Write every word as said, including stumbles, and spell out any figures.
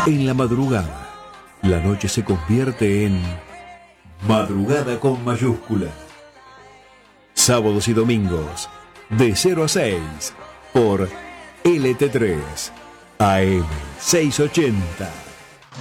En la madrugada, la noche se convierte en madrugada con mayúscula. Sábados y domingos, de cero a seis, por L T tres, A M seiscientos ochenta.